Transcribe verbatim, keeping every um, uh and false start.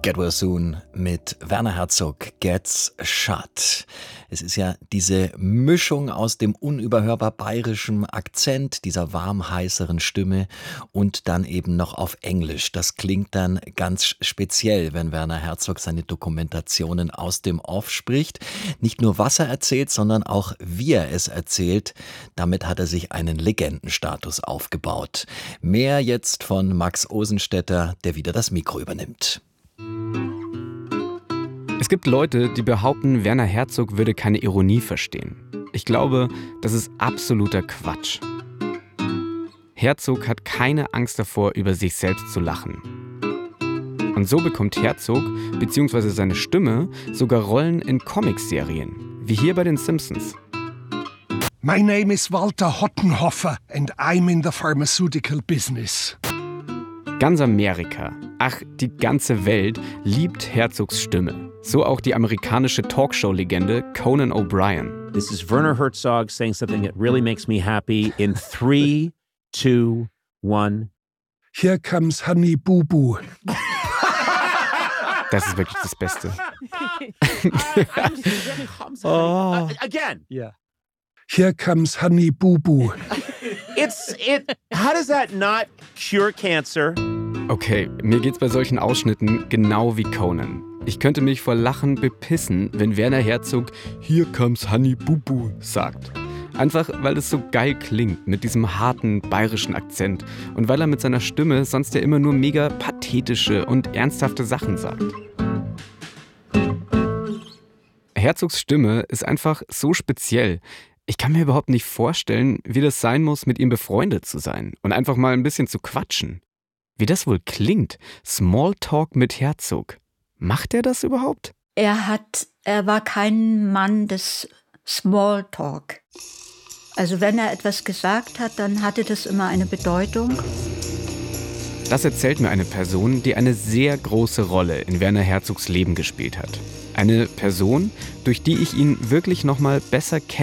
Get Well Soon mit Werner Herzog, Gets Shut. Es ist ja diese Mischung aus dem unüberhörbar bayerischen Akzent, dieser warm heißeren Stimme und dann eben noch auf Englisch. Das klingt dann ganz speziell, wenn Werner Herzog seine Dokumentationen aus dem Off spricht. Nicht nur was er erzählt, sondern auch wie er es erzählt. Damit hat er sich einen Legendenstatus aufgebaut. Mehr jetzt von Max Osenstetter, der wieder das Mikro übernimmt. Es gibt Leute, die behaupten, Werner Herzog würde keine Ironie verstehen. Ich glaube, das ist absoluter Quatsch. Herzog hat keine Angst davor, über sich selbst zu lachen. Und so bekommt Herzog bzw. seine Stimme sogar Rollen in Comicserien, wie hier bei den Simpsons. My name is Walter Hottenhoffer and I'm in the pharmaceutical business. Ganz Amerika, ach, die ganze Welt liebt Herzogs Stimme. So auch die amerikanische Talkshow-Legende Conan O'Brien. This is Werner Herzog saying something that really makes me happy in three, two, one. Here comes Honey Boo Boo. Das ist wirklich das Beste. oh. Again. Yeah. Here comes Honey Boo Boo. It's it. How does that not cure cancer? Okay, mir geht's bei solchen Ausschnitten genau wie Conan. Ich könnte mich vor Lachen bepissen, wenn Werner Herzog "Here comes Honey Boo Boo" sagt. Einfach, weil es so geil klingt mit diesem harten bayerischen Akzent und weil er mit seiner Stimme sonst ja immer nur mega pathetische und ernsthafte Sachen sagt. Herzogs Stimme ist einfach so speziell. Ich kann mir überhaupt nicht vorstellen, wie das sein muss, mit ihm befreundet zu sein und einfach mal ein bisschen zu quatschen. Wie das wohl klingt, Smalltalk mit Herzog. Macht er das überhaupt? Er hat, er war kein Mann des Smalltalk. Also wenn er etwas gesagt hat, dann hatte das immer eine Bedeutung. Das erzählt mir eine Person, die eine sehr große Rolle in Werner Herzogs Leben gespielt hat. Eine Person, durch die ich ihn wirklich noch mal besser kennengelernt